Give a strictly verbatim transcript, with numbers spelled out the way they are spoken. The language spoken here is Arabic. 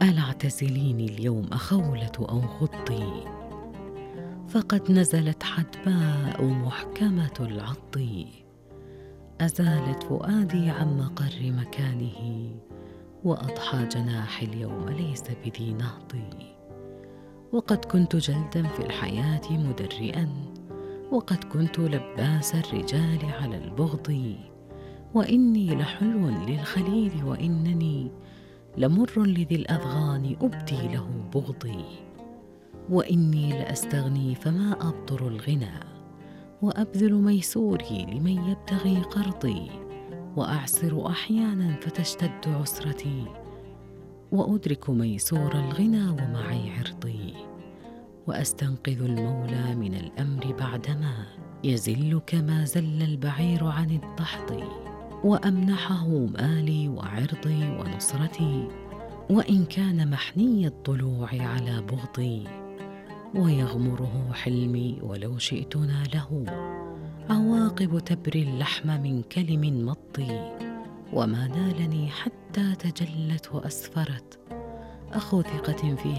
ألا اعتزليني اليوم خولة أو غطي، فقد نزلت حدباء محكمة العض، أزالت فؤادي عن مقر مكانه، وأضحى جناحي اليوم ليس بذي نهض. وقد كنت جلدا في الحياة مدرئا، وقد كنت لباس الرجال على البغض، وإني لحلو للخليل، وإنني لمر لذي الأذغان أبدي له بغضي. وإني لأستغني فما أبطر الغنى، وأبذل ميسوري لمن يبتغي قرضي، وأعسر أحيانا فتشتد عسرتي، وأدرك ميسور الغنى ومعي عرضي، وأستنقذ المولى من الأمر بعدما يزل كما زل البعير عن الدحض، وأمنحه مالي وعرضي ونصرتي، وإن كان محني الضلوع على بغضي، ويغمره حلمي ولو شئت ناله، عواقب تبري اللحم من كلم مضي، وما نالني حتى تجلت وأسفرت أخو ثقة فيه